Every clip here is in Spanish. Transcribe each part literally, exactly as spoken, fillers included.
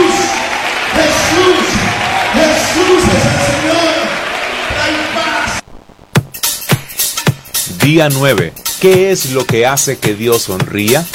Jesús, Jesús es el Señor. Trae paz. Día nueve. ¿Qué es lo que hace que Dios sonría?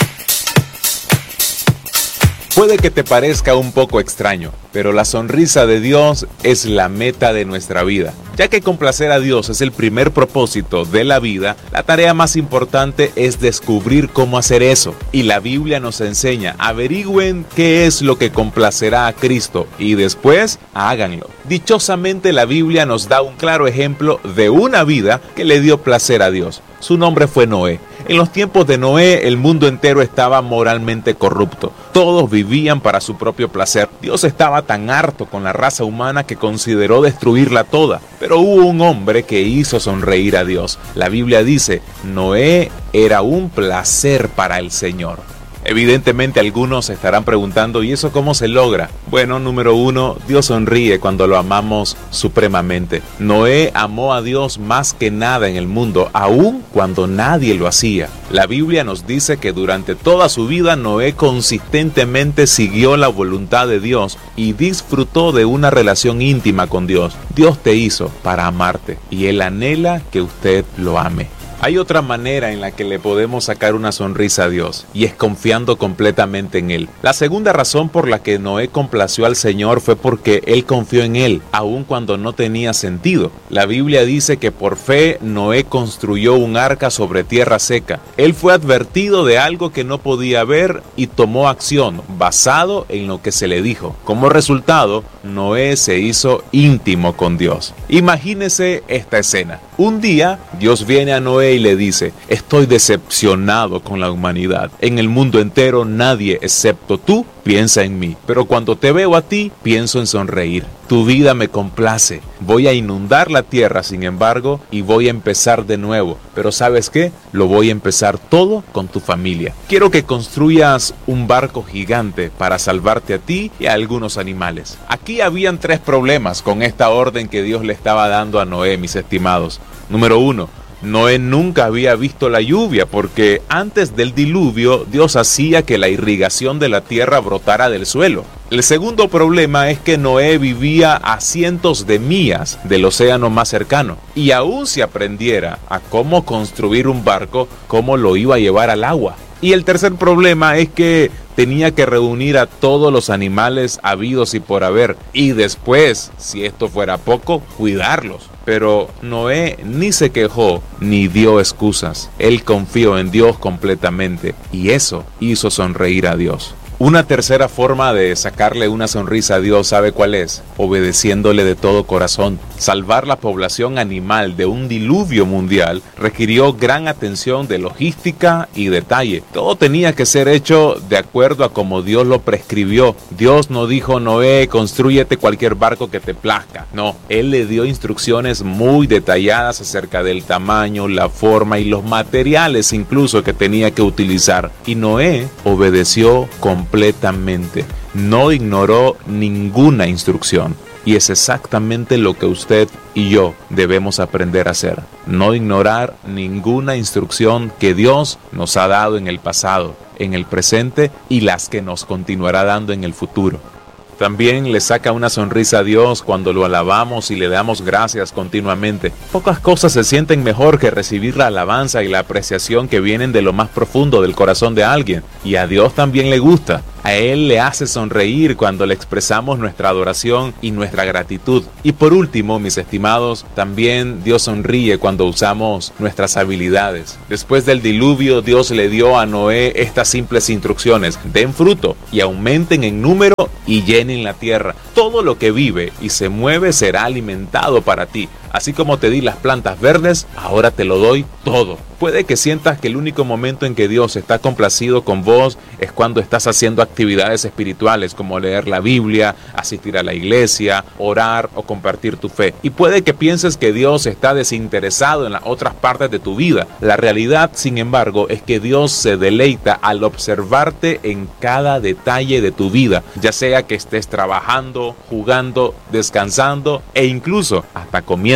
Puede que te parezca un poco extraño, pero la sonrisa de Dios es la meta de nuestra vida. Ya que complacer a Dios es el primer propósito de la vida, la tarea más importante es descubrir cómo hacer eso. Y la Biblia nos enseña, averigüen qué es lo que complacerá a Cristo y después háganlo. Dichosamente la Biblia nos da un claro ejemplo de una vida que le dio placer a Dios. Su nombre fue Noé. En los tiempos de Noé, el mundo entero estaba moralmente corrupto. Todos vivían para su propio placer. Dios estaba tan harto con la raza humana que consideró destruirla toda. Pero hubo un hombre que hizo sonreír a Dios. La Biblia dice, Noé era un placer para el Señor. Evidentemente algunos se estarán preguntando, ¿y eso cómo se logra? Bueno, número uno, Dios sonríe cuando lo amamos supremamente. Noé amó a Dios más que nada en el mundo, aun cuando nadie lo hacía. La Biblia nos dice que durante toda su vida Noé consistentemente siguió la voluntad de Dios y disfrutó de una relación íntima con Dios. Dios te hizo para amarte y Él anhela que usted lo ame. Hay otra manera en la que le podemos sacar una sonrisa a Dios, y es confiando completamente en Él. La segunda razón por la que Noé complació al Señor fue porque Él confió en Él, aun cuando no tenía sentido. La Biblia dice que por fe Noé construyó un arca sobre tierra seca. Él fue advertido de algo que no podía ver y tomó acción basado en lo que se le dijo. Como resultado, Noé se hizo íntimo con Dios. Imagínese esta escena. Un día, Dios viene a Noé y le dice, estoy decepcionado con la humanidad. En el mundo entero nadie excepto tú piensa en mí. Pero cuando te veo a ti, pienso en sonreír. Tu vida me complace. Voy a inundar la tierra, sin embargo, y voy a empezar de nuevo. Pero ¿sabes qué? Lo voy a empezar todo con tu familia. Quiero que construyas un barco gigante para salvarte a ti y a algunos animales. Aquí habían tres problemas con esta orden que Dios le estaba dando a Noé, mis estimados. Número uno, Noé nunca había visto la lluvia porque antes del diluvio Dios hacía que la irrigación de la tierra brotara del suelo. El segundo problema es que Noé vivía a cientos de millas del océano más cercano y aún si aprendiera a cómo construir un barco, ¿cómo lo iba a llevar al agua? Y el tercer problema es que tenía que reunir a todos los animales habidos y por haber y después, si esto fuera poco, cuidarlos. Pero Noé ni se quejó ni dio excusas. Él confió en Dios completamente y eso hizo sonreír a Dios. Una tercera forma de sacarle una sonrisa a Dios, ¿sabe cuál es? Obedeciéndole de todo corazón. Salvar la población animal de un diluvio mundial requirió gran atención de logística y detalle. Todo tenía que ser hecho de acuerdo a como Dios lo prescribió. Dios no dijo, Noé, constrúyete cualquier barco que te plazca. No, Él le dio instrucciones muy detalladas acerca del tamaño, la forma y los materiales incluso que tenía que utilizar. Y Noé obedeció completamente. completamente, no ignoró ninguna instrucción y es exactamente lo que usted y yo debemos aprender a hacer, no ignorar ninguna instrucción que Dios nos ha dado en el pasado, en el presente y las que nos continuará dando en el futuro. También le saca una sonrisa a Dios cuando lo alabamos y le damos gracias continuamente. Pocas cosas se sienten mejor que recibir la alabanza y la apreciación que vienen de lo más profundo del corazón de alguien. Y a Dios también le gusta. A Él le hace sonreír cuando le expresamos nuestra adoración y nuestra gratitud. Y por último, mis estimados, también Dios sonríe cuando usamos nuestras habilidades. Después del diluvio, Dios le dio a Noé estas simples instrucciones. Den fruto y aumenten en número y llenen la tierra. Todo lo que vive y se mueve será alimentado para ti. Así como te di las plantas verdes, ahora te lo doy todo. Puede que sientas que el único momento en que Dios está complacido con vos es cuando estás haciendo actividades espirituales como leer la Biblia, asistir a la iglesia, orar o compartir tu fe. Y puede que pienses que Dios está desinteresado en las otras partes de tu vida. La realidad, sin embargo, es que Dios se deleita al observarte en cada detalle de tu vida, ya sea que estés trabajando, jugando, descansando e incluso hasta comiendo.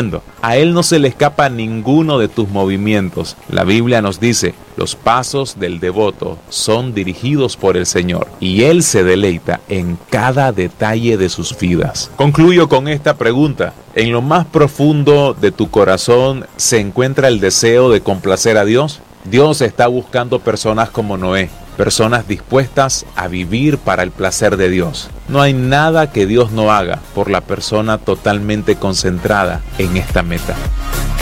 haciendo. A Él no se le escapa ninguno de tus movimientos. La Biblia nos dice, los pasos del devoto son dirigidos por el Señor y Él se deleita en cada detalle de sus vidas. Concluyo con esta pregunta. ¿En lo más profundo de tu corazón se encuentra el deseo de complacer a Dios? Dios está buscando personas como Noé, personas dispuestas a vivir para el placer de Dios. No hay nada que Dios no haga por la persona totalmente concentrada en esta meta.